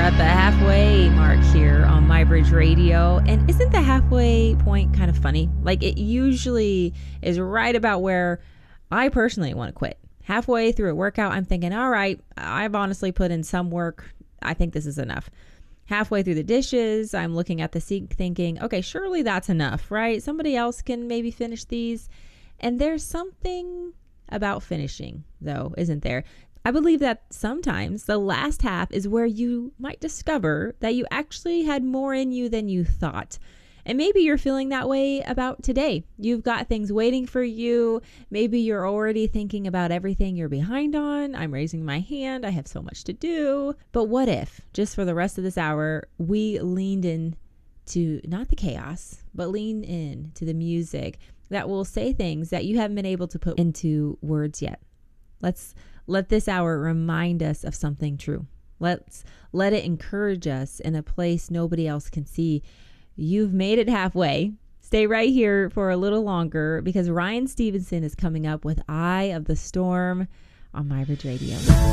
at the halfway mark here on MyBridge Radio. And isn't the halfway point kind of funny? Like, it usually is right about where I personally want to quit. Halfway through a workout, I'm thinking, all right, I've honestly put in some work. I think this is enough. Halfway through the dishes, I'm looking at the sink thinking, okay, surely that's enough, right? Somebody else can maybe finish these. And there's something about finishing, though, isn't there? I believe that sometimes the last half is where you might discover that you actually had more in you than you thought. And maybe you're feeling that way about today. You've got things waiting for you. Maybe you're already thinking about everything you're behind on. I'm raising my hand. I have so much to do. But what if, just for the rest of this hour, we leaned in to not the chaos, but lean in to the music that will say things that you haven't been able to put into words yet. Let's let this hour remind us of something true. Let's let it encourage us in a place nobody else can see. You've made it halfway. Stay right here for a little longer because Ryan Stevenson is coming up with Eye of the Storm on MyBridge Radio.